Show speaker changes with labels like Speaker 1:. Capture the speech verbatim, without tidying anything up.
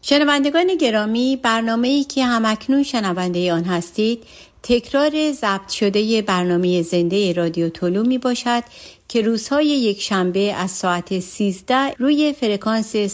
Speaker 1: شنوندگان گرامی، برنامه‌ای که همکنون شنونده آن هستید تکرار ضبط شده برنامه زنده رادیو طلوع می باشد که روزهای یک شنبه از ساعت سیزده روی فرکانس